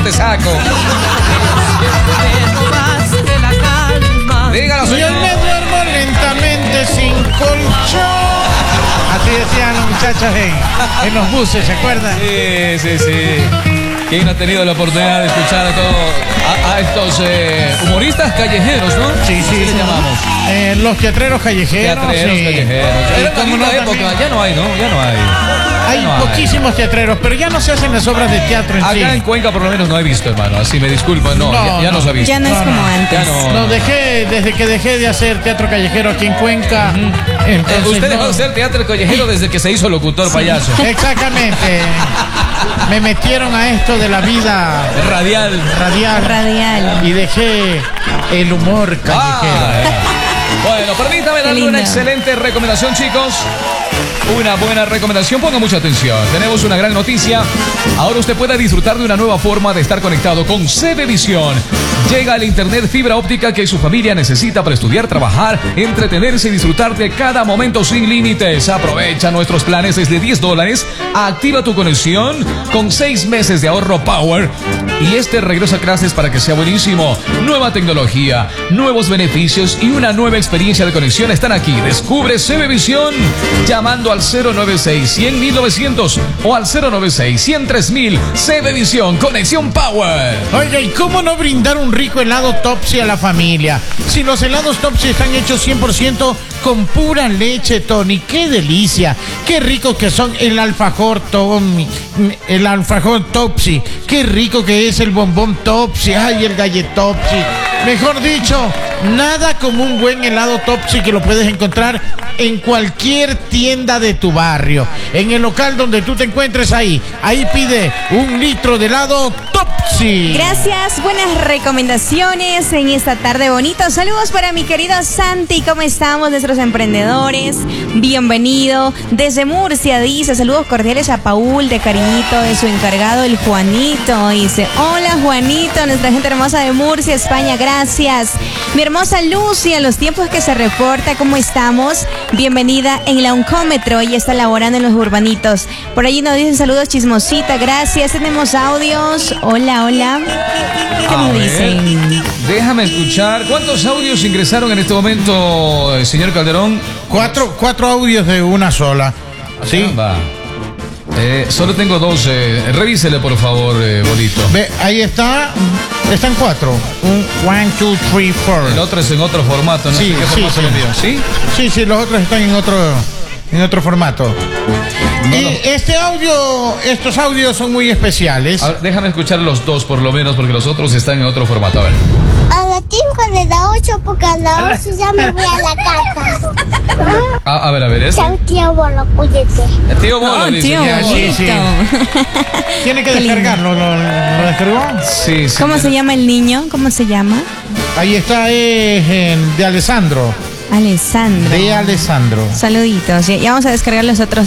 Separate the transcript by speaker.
Speaker 1: te saco. Dígalo,
Speaker 2: Y
Speaker 1: señor.
Speaker 2: hoy me duermo lentamente sin colchón. Así decían los muchachos en los buses, ¿se acuerdan?
Speaker 1: Sí. ¿Quién ha tenido la oportunidad de escuchar a estos humoristas callejeros, no?
Speaker 2: Sí.
Speaker 1: ¿Qué le llamamos?
Speaker 2: Los teatreros callejeros.
Speaker 1: Teatreros
Speaker 2: sí.
Speaker 1: callejeros.
Speaker 2: Y
Speaker 1: Era una
Speaker 2: como
Speaker 1: linda
Speaker 2: no,
Speaker 1: época.
Speaker 2: también
Speaker 1: Ya no hay, ¿no? Ya no hay.
Speaker 2: hay
Speaker 1: Ya no
Speaker 2: poquísimos teatreros, pero ya no se hacen las obras de teatro en sí.
Speaker 1: Acá en Cuenca por lo menos no he visto, hermano. Así me disculpo. No, ya no se ha visto.
Speaker 3: Ya no es como antes.
Speaker 1: Ya no.
Speaker 2: No, desde que dejé de hacer teatro callejero aquí en Cuenca. Entonces,
Speaker 1: Usted dejó
Speaker 2: no.
Speaker 1: de hacer teatro callejero desde que se hizo locutor payaso.
Speaker 2: Exactamente. Me metieron a esto de la vida
Speaker 1: Radial.
Speaker 3: Radial.
Speaker 2: y dejé el humor callejero.
Speaker 1: Bueno, permítame darle
Speaker 3: lindo.
Speaker 1: una excelente recomendación, chicos. Una buena recomendación, ponga mucha atención. Tenemos una gran noticia. Ahora usted puede disfrutar de una nueva forma de estar conectado con CBVision. Llega el internet fibra óptica que su familia necesita para estudiar, trabajar, entretenerse y disfrutar de cada momento sin límites. Aprovecha nuestros planes desde $10. Activa tu conexión con 6 meses de ahorro Power. Y este regreso a clases para que sea buenísimo. Nueva tecnología, nuevos beneficios y una nueva experiencia de conexión están aquí. Descubre CBVision llamando al 096-100-1900 o al 096-100-3000. CBVision, conexión Power.
Speaker 2: Oiga, ¿y cómo no brindar un rico helado Topsy a la familia? Si los helados Topsy están hechos 100% con pura leche, Tony. ¡Qué delicia! ¡Qué rico que son el alfajor Tommy! El alfajor Topsy. ¡Qué rico que es el bombón Topsy! ¡Ay, el gallet Topsy! Mejor dicho, nada como un buen helado Topsy que lo puedes encontrar en cualquier tienda de tu barrio. En el local donde tú te encuentres ahí pide 1 litro de helado Topsy.
Speaker 3: Gracias, buenas recomendaciones en esta tarde bonita. Saludos para mi querido Santi, ¿cómo estamos nuestros emprendedores? Bienvenido. Desde Murcia dice, saludos cordiales a Paul, de cariñito de su encargado, el Juanito. Dice, hola Juanito, nuestra gente hermosa de Murcia, España, gracias. Mi hermosa Lucy, en los tiempos que se reporta, ¿cómo estamos? Bienvenida en la Oncómetro, ella está laborando en los urbanitos. Por allí nos dicen saludos chismosita, gracias. Tenemos audios. Hola. ¿Qué nos dicen?
Speaker 1: Déjame escuchar. ¿Cuántos audios ingresaron en este momento, señor Calderón?
Speaker 2: Cuatro audios de una sola. ¿Sí?
Speaker 1: Caramba. Solo tengo 12. Revísele, por favor, Bolito.
Speaker 2: Ve, ahí está. Están 4. 1, 2, 3, 4.
Speaker 1: El otro es en otro formato, no
Speaker 2: Sí,
Speaker 1: sé qué
Speaker 2: sí,
Speaker 1: formato
Speaker 2: sí.
Speaker 1: le envió. ¿Sí?
Speaker 2: Sí, los otros están en otro formato. Y estos audios son muy especiales.
Speaker 1: A ver, déjame escuchar los 2 por lo menos, porque los otros están en otro formato. A ver.
Speaker 4: A las 5 le da 8 porque a las 8 ya me voy a la casa.
Speaker 1: A ver, ¿es?
Speaker 4: Chao, tío Bolo, cuídate.
Speaker 1: El tío Bolo dice.
Speaker 3: tío,
Speaker 2: Ya, sí, sí. Tiene que
Speaker 3: Qué lindo.
Speaker 2: descargarlo. ¿Lo descargó?
Speaker 1: Sí.
Speaker 3: ¿Cómo se llama el niño? ¿Cómo se llama?
Speaker 2: Ahí está, de Alessandro.
Speaker 3: Alessandro.
Speaker 2: De Alessandro.
Speaker 3: Saluditos. Ya vamos a descargar los otros